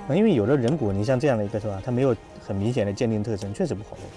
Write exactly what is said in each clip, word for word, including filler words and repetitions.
因为有的人骨，你像这样的一个是吧，它没有很明显的鉴定特征，确实不好弄。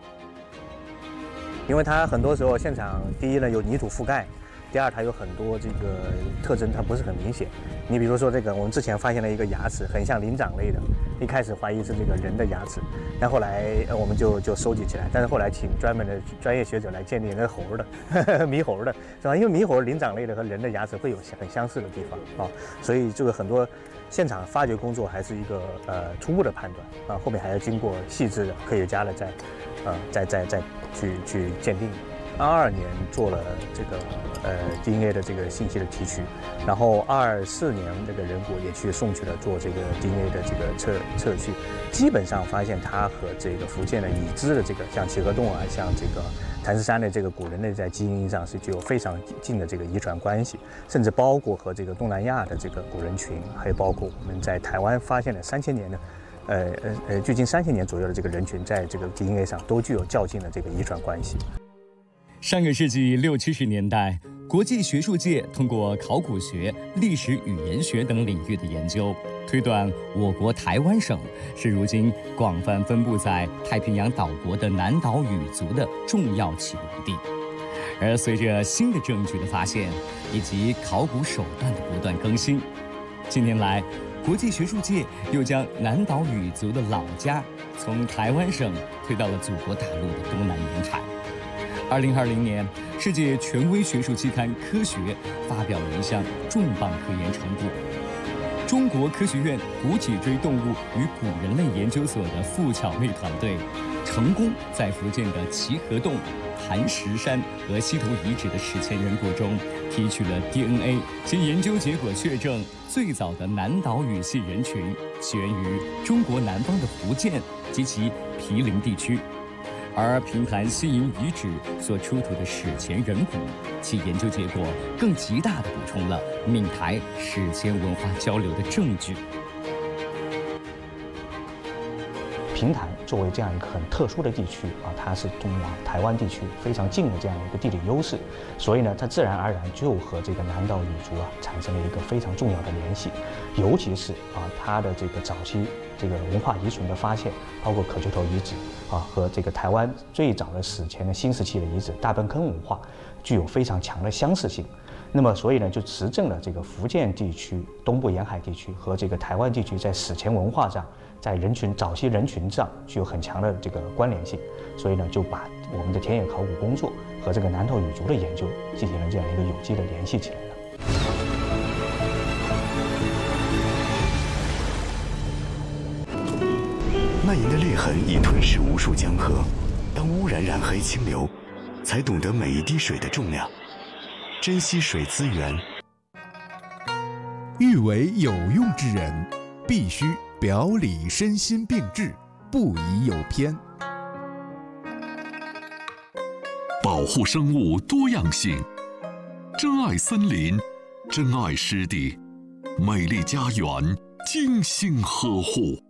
因为它很多时候现场，第一呢有泥土覆盖，第二它有很多这个特征它不是很明显。你比如说这个，我们之前发现了一个牙齿，很像灵长类的，一开始怀疑是这个人的牙齿，但后来呃我们就就收集起来，但是后来请专门的专业学者来鉴定那个猴的呵呵猕猴的，是吧？因为猕猴灵长类的和人的牙齿会有很相似的地方啊，所以这个很多现场发掘工作还是一个呃初步的判断啊，后面还要经过细致的科学家的再呃再再再去去鉴定。二二年做了这个呃 D N A 的这个信息的提取，然后二四年这个人骨也去送去了做这个 D N A 的这个测测序，基本上发现它和这个福建的已知的这个像齐河洞啊，像这个谭氏山的这个古人类在基因上是具有非常近的这个遗传关系，甚至包括和这个东南亚的这个古人群，还有包括我们在台湾发现的三千年的。呃呃呃，距今三千年左右的这个人群，在这个 D N A 上都具有较近的这个遗传关系。 上个世纪六七十年代，国际学术界通过考古学、历史语言学等领域的研究，推断我国台湾省是如今广泛分布在太平洋岛国的南岛语族的重要起源地。而随着新的证据的发现，以及考古手段的不断更新，近年来，国际学术界又将南岛语族的老家从台湾省推到了祖国大陆的东南沿海。二零二零年，世界权威学术期刊《科学》发表了一项重磅科研成果。中国科学院古脊椎动物与古人类研究所的傅巧妹团队，成功在福建的齐河洞、谭石山和溪头遗址的史前人骨中提取了 D N A， 其研究结果确证，最早的南岛语系人群起源于中国南方的福建及其毗邻地区。而平潭西营遗址所出土的史前人骨，其研究结果更极大地补充了闽台史前文化交流的证据。 平潭作为这样一个很特殊的地区啊，它是通往台湾地区非常近的这样一个地理优势，所以呢，它自然而然就和这个南岛语族啊产生了一个非常重要的联系，尤其是啊它的这个早期这个文化遗存的发现，包括可丘头遗址啊和这个台湾最早的史前的新石器的遗址大粪坑文化，具有非常强的相似性。那么，所以呢，就实证了这个福建地区、东部沿海地区和这个台湾地区在史前文化上，在人群早期人群上具有很强的这个关联性。所以呢，就把我们的田野考古工作和这个南岛语族的研究进行了这样一个有机的联系起来了。 蔓延的裂痕已吞噬无数江河，当污染染黑清流，才懂得每一滴水的重量。珍惜水资源。 欲为有用之人，必须表里身心并治，不宜有偏。 保护生物多样性，珍爱森林，珍爱湿地，美丽家园，精心呵护。